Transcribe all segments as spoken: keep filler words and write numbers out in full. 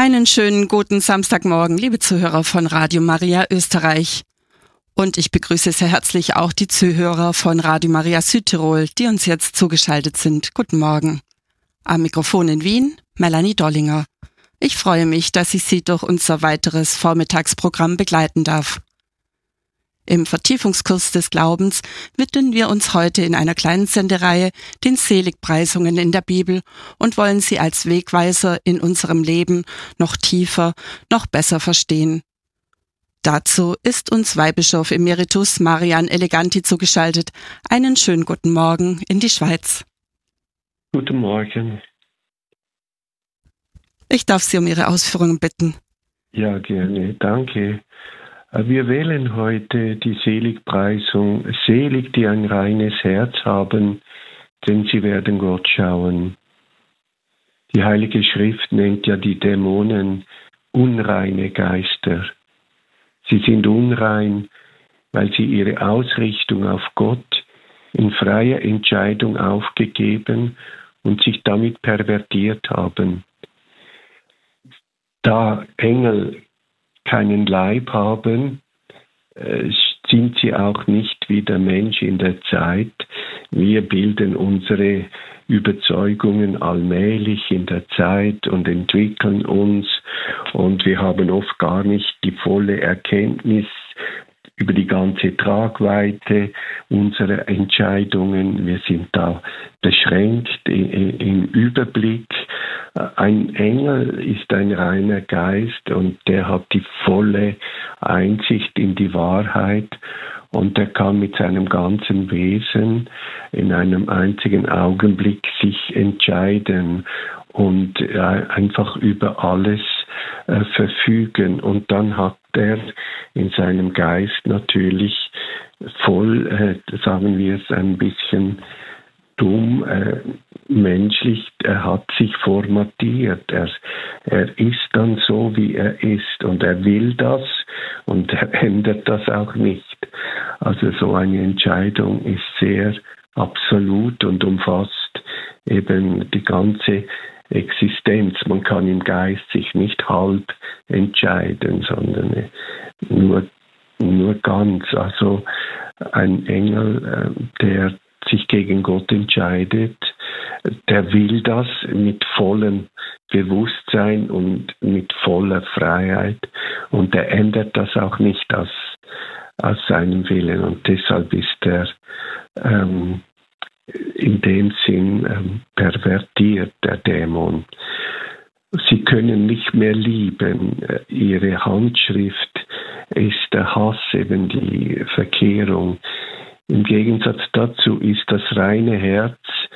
Einen schönen guten Samstagmorgen, liebe Zuhörer von Radio Maria Österreich. Und ich begrüße sehr herzlich auch die Zuhörer von Radio Maria Südtirol, die uns jetzt zugeschaltet sind. Guten Morgen. Am Mikrofon in Wien, Melanie Dollinger. Ich freue mich, dass ich Sie durch unser weiteres Vormittagsprogramm begleiten darf. Im Vertiefungskurs des Glaubens widmen wir uns heute in einer kleinen Sendereihe den Seligpreisungen in der Bibel und wollen sie als Wegweiser in unserem Leben noch tiefer, noch besser verstehen. Dazu ist uns Weihbischof Emeritus Marian Eleganti zugeschaltet. Einen schönen guten Morgen in die Schweiz. Guten Morgen. Ich darf Sie um Ihre Ausführungen bitten. Ja, gerne. Danke. Wir wählen heute die Seligpreisung, selig, die ein reines Herz haben, denn sie werden Gott schauen. Die Heilige Schrift nennt ja die Dämonen unreine Geister. Sie sind unrein, weil sie ihre Ausrichtung auf Gott in freier Entscheidung aufgegeben und sich damit pervertiert haben. Da Engel keinen Leib haben, sind sie auch nicht wie der Mensch in der Zeit. Wir bilden unsere Überzeugungen allmählich in der Zeit und entwickeln uns, und wir haben oft gar nicht die volle Erkenntnis über die ganze Tragweite unserer Entscheidungen. Wir sind da beschränkt im Überblick. Ein Engel ist ein reiner Geist und der hat die volle Einsicht in die Wahrheit, und er kann mit seinem ganzen Wesen in einem einzigen Augenblick sich entscheiden und einfach über alles äh, verfügen. Und dann hat er in seinem Geist natürlich voll, äh, sagen wir es ein bisschen dumm, äh, menschlich, er hat sich formatiert. Er, er ist dann so, wie er ist, und er will das und er ändert das auch nicht. Also so eine Entscheidung ist sehr absolut und umfasst eben die ganze Existenz. Man kann im Geist sich nicht halb entscheiden, sondern nur, nur ganz. Also ein Engel, der sich gegen Gott entscheidet, der will das mit vollem Bewusstsein und mit voller Freiheit, und er ändert das auch nicht aus, aus seinem Willen, und deshalb ist er ähm, in dem Sinn ähm, pervertiert, der Dämon. Sie können nicht mehr lieben. Ihre Handschrift ist der Hass, eben die Verkehrung. Im Gegensatz dazu ist das reine Herz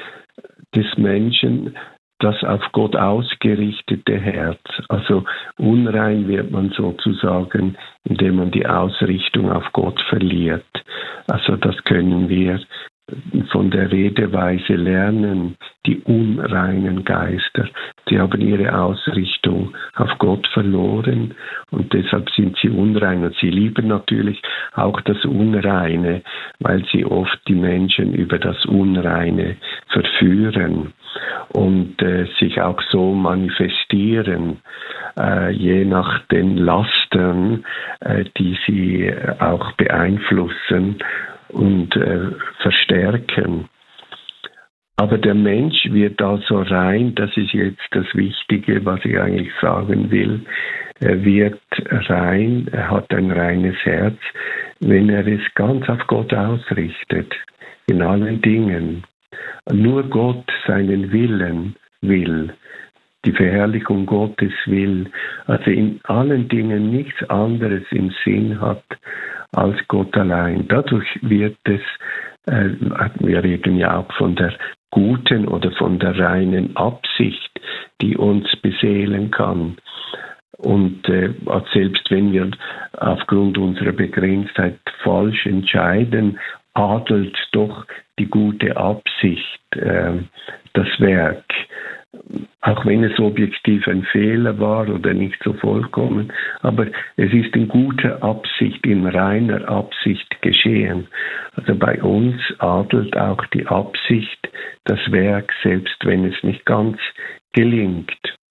des Menschen das auf Gott ausgerichtete Herz. Also unrein wird man sozusagen, indem man die Ausrichtung auf Gott verliert. Also das können wir von der Redeweise lernen. Die unreinen Geister, die haben ihre Ausrichtung auf Gott verloren, und deshalb sind sie unrein. Und sie lieben natürlich auch das Unreine, weil sie oft die Menschen über das Unreine verführen und äh, sich auch so manifestieren, äh, je nach den Lastern, äh, die sie auch beeinflussen und äh, verstärken. Aber der Mensch wird also rein, das ist jetzt das Wichtige, was ich eigentlich sagen will. Er wird rein, er hat ein reines Herz, wenn er es ganz auf Gott ausrichtet, in allen Dingen. Nur Gott seinen Willen will, die Verherrlichung Gottes will, also in allen Dingen nichts anderes im Sinn hat als Gott allein. Dadurch wird es, äh, wir reden ja auch von der guten oder von der reinen Absicht, die uns beseelen kann. Und äh, selbst wenn wir aufgrund unserer Begrenztheit falsch entscheiden, adelt doch die gute Absicht äh, das Werk. Auch wenn es objektiv ein Fehler war oder nicht so vollkommen, aber es ist in guter Absicht, in reiner Absicht geschehen. Also bei uns adelt auch die Absicht das Werk, selbst wenn es nicht ganz gelingt.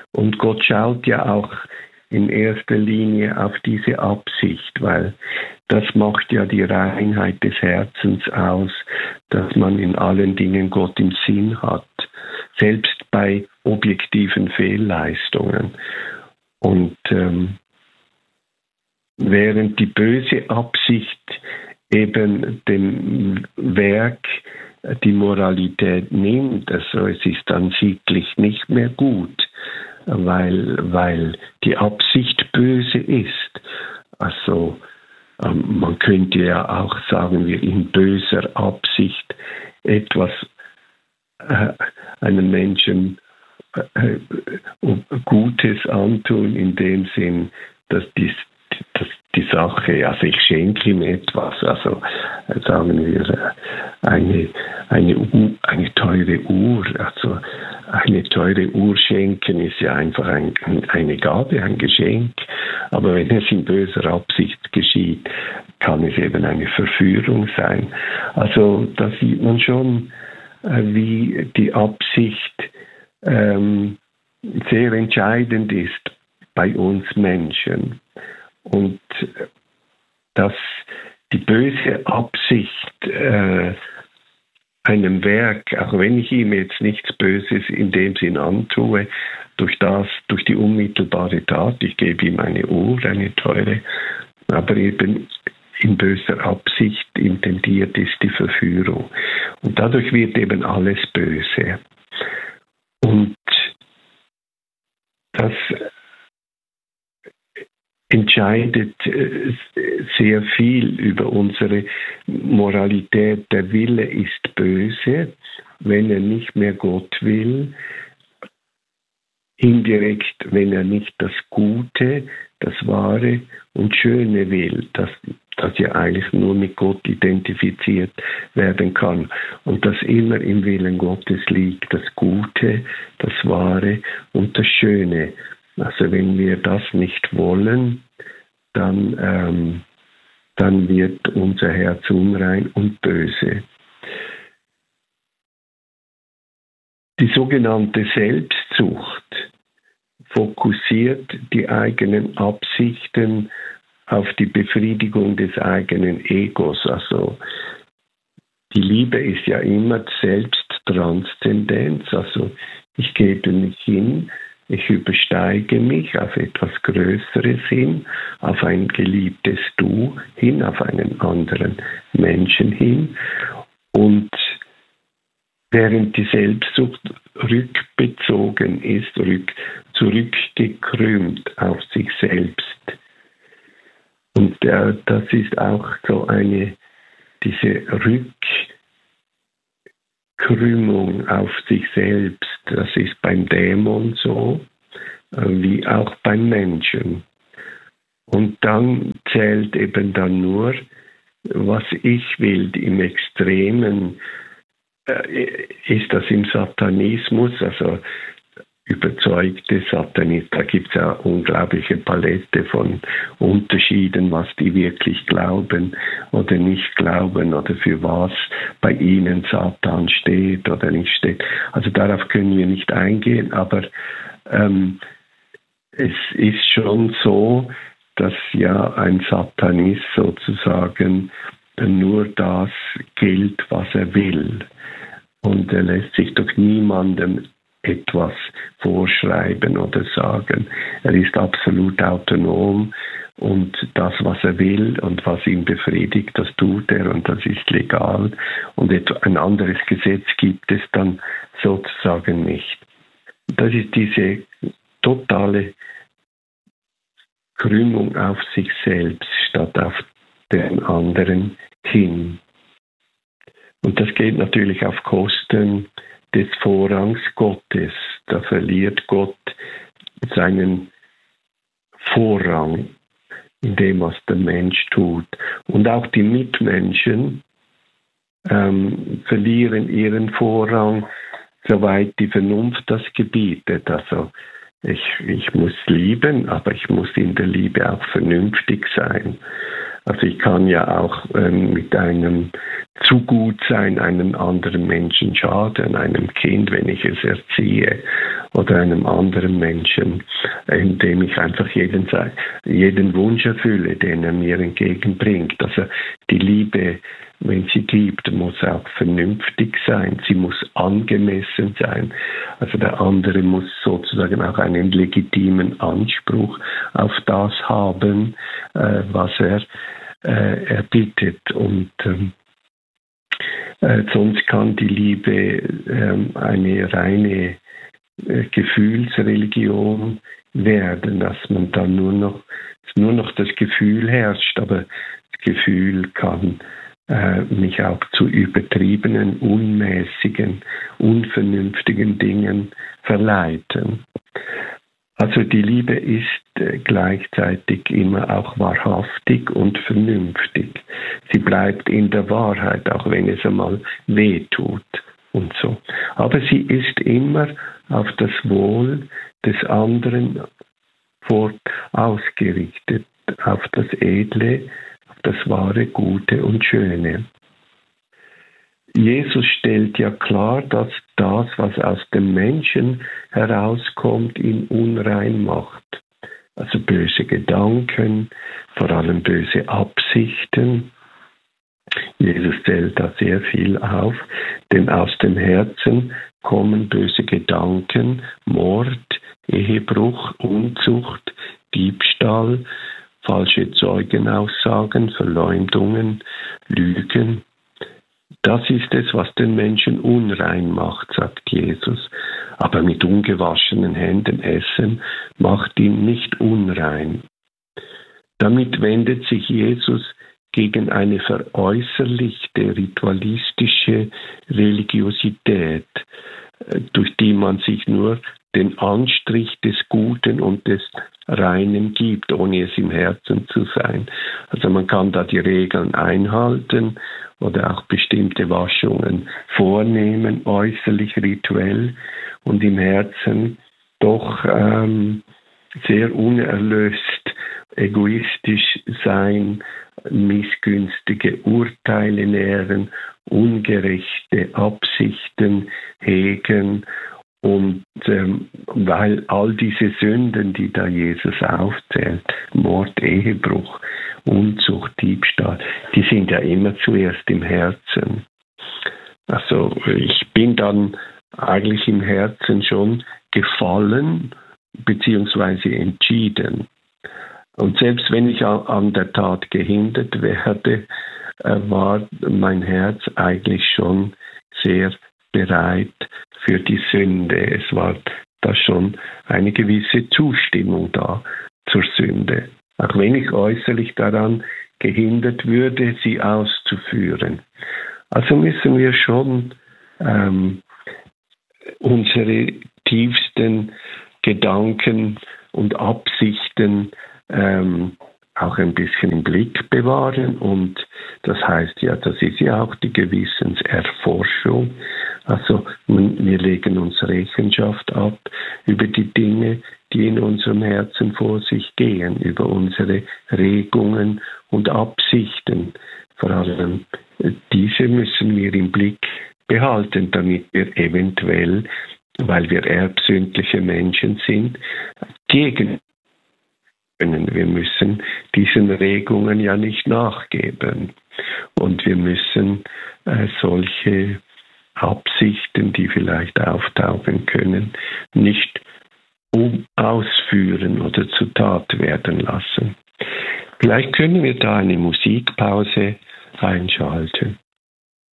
Und Gott schaut ja auch in erster Linie auf diese Absicht, weil das macht ja die Reinheit des Herzens aus, dass man in allen Dingen Gott im Sinn hat, selbst bei objektiven Fehlleistungen. Und ähm, während die böse Absicht eben dem Werk die Moralität nimmt, also es ist dann sittlich nicht mehr gut, weil, weil die Absicht böse ist. Also ähm, man könnte ja auch sagen, wir in böser Absicht etwas äh, einem Menschen äh, Gutes antun, in dem Sinn, dass die, dass die Sache, also ich schenke ihm etwas, also sagen wir eine, eine, U, eine teure Uhr, also eine teure Uhr schenken ist ja einfach ein, eine Gabe, ein Geschenk, aber wenn es in böser Absicht geschieht, kann es eben eine Verführung sein. Also da sieht man schon, wie die Absicht ähm, sehr entscheidend ist bei uns Menschen. Und dass die böse Absicht äh, einem Werk, auch wenn ich ihm jetzt nichts Böses in dem Sinn antue, durch das, durch die unmittelbare Tat, ich gebe ihm eine Uhr, eine teure, aber eben in böser Absicht intendiert ist die Verführung. Und dadurch wird eben alles böse. Und das entscheidet sehr viel über unsere Moralität. Der Wille ist böse, wenn er nicht mehr Gott will. Indirekt, wenn er nicht das Gute, das Wahre und Schöne will, das, das ja eigentlich nur mit Gott identifiziert werden kann. Und das immer im Willen Gottes liegt, das Gute, das Wahre und das Schöne. Also wenn wir das nicht wollen, dann, ähm, dann wird unser Herz unrein und böse. Die sogenannte Selbstsucht fokussiert die eigenen Absichten auf die Befriedigung des eigenen Egos. Also die Liebe ist ja immer Selbsttranszendenz. Also ich gebe mich hin, ich übersteige mich auf etwas Größeres hin, auf ein geliebtes Du hin, auf einen anderen Menschen hin. Und während die Selbstsucht rückbezogen ist, rück, zurückgekrümmt auf sich selbst. Und äh, das ist auch so eine, diese Rückkrümmung auf sich selbst, das ist beim Dämon so, äh, wie auch beim Menschen. Und dann zählt eben dann nur, was ich will, im Extremen. Ist das im Satanismus, also überzeugte Satanisten, da gibt es ja unglaubliche Palette von Unterschieden, was die wirklich glauben oder nicht glauben oder für was bei ihnen Satan steht oder nicht steht. Also darauf können wir nicht eingehen, aber ähm, es ist schon so, dass ja ein Satanist sozusagen nur das gilt, was er will. Und er lässt sich durch niemandem etwas vorschreiben oder sagen. Er ist absolut autonom und das, was er will und was ihn befriedigt, das tut er und das ist legal. Und ein anderes Gesetz gibt es dann sozusagen nicht. Das ist diese totale Krümmung auf sich selbst statt auf den anderen hin. Und das geht natürlich auf Kosten des Vorrangs Gottes. Da verliert Gott seinen Vorrang in dem, was der Mensch tut. Und auch die Mitmenschen ähm, verlieren ihren Vorrang, soweit die Vernunft das gebietet. Also ich, ich muss lieben, aber ich muss in der Liebe auch vernünftig sein. Also ich kann ja auch ähm, mit einem zu gut sein, einem anderen Menschen schaden, einem Kind, wenn ich es erziehe, oder einem anderen Menschen, indem ich einfach jeden, jeden Wunsch erfülle, den er mir entgegenbringt. Also die Liebe, wenn sie gibt, muss auch vernünftig sein, sie muss angemessen sein. Also der andere muss sozusagen auch einen legitimen Anspruch auf das haben, äh, was er äh, erbittet. Und ähm, äh, sonst kann die Liebe äh, eine reine äh, Gefühlsreligion werden, dass man dann nur noch, nur noch das Gefühl herrscht, aber das Gefühl kann mich auch zu übertriebenen, unmäßigen, unvernünftigen Dingen verleiten. Also die Liebe ist gleichzeitig immer auch wahrhaftig und vernünftig. Sie bleibt in der Wahrheit, auch wenn es einmal weh tut und so. Aber sie ist immer auf das Wohl des anderen ausgerichtet, auf das Edle, das wahre, Gute und Schöne. Jesus stellt ja klar, dass das, was aus dem Menschen herauskommt, ihn unrein macht. Also böse Gedanken, vor allem böse Absichten. Jesus zählt da sehr viel auf, denn aus dem Herzen kommen böse Gedanken, Mord, Ehebruch, Unzucht, Diebstahl, falsche Zeugenaussagen, Verleumdungen, Lügen. Das ist es, was den Menschen unrein macht, sagt Jesus. Aber mit ungewaschenen Händen essen macht ihn nicht unrein. Damit wendet sich Jesus gegen eine veräußerlichte, ritualistische Religiosität, durch die man sich nur den Anstrich des Guten und des Reinen gibt, ohne es im Herzen zu sein. Also man kann da die Regeln einhalten oder auch bestimmte Waschungen vornehmen, äußerlich rituell, und im Herzen doch ähm, sehr unerlöst, egoistisch sein, missgünstige Urteile nähren, ungerechte Absichten hegen. Und ähm, weil all diese Sünden, die da Jesus aufzählt, Mord, Ehebruch, Unzucht, Diebstahl, die sind ja immer zuerst im Herzen. Also ich bin dann eigentlich im Herzen schon gefallen beziehungsweise entschieden. Und selbst wenn ich an der Tat gehindert werde, war mein Herz eigentlich schon sehr bereit für die Sünde. Es war da schon eine gewisse Zustimmung da zur Sünde. Auch wenn ich äußerlich daran gehindert würde, sie auszuführen. Also müssen wir schon ähm, unsere tiefsten Gedanken und Absichten ähm, auch ein bisschen im Blick bewahren. Und das heißt ja, das ist ja auch die Gewissenserforschung. Also wir legen uns Rechenschaft ab über die Dinge, die in unserem Herzen vor sich gehen, über unsere Regungen und Absichten. Vor allem diese müssen wir im Blick behalten, damit wir eventuell, weil wir erbsündliche Menschen sind, gegen können. Wir müssen diesen Regungen ja nicht nachgeben. Und wir müssen äh, solche Absichten, die vielleicht auftauchen können, nicht um ausführen oder zur Tat werden lassen. Vielleicht können wir da eine Musikpause einschalten.